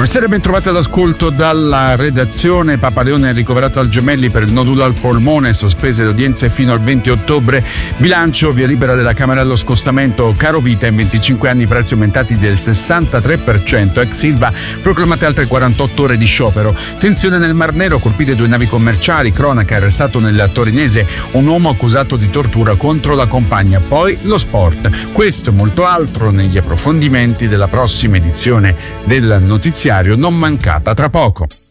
Buonasera, ben trovati all'ascolto dalla redazione. Papa Leone è ricoverato al Gemelli per il nodulo al polmone, sospese le udienze fino al 20 ottobre. Bilancio, via libera della Camera allo scostamento. Caro vita, in 25 anni i prezzi aumentati del 63%. Ex Ilva proclamate altre 48 ore di sciopero. Tensione nel Mar Nero, colpite 2 navi commerciali. Cronaca, arrestato nel torinese un uomo accusato di tortura contro la compagna. Poi lo sport. Questo e molto altro negli approfondimenti della prossima edizione del notiziario, non mancata tra poco.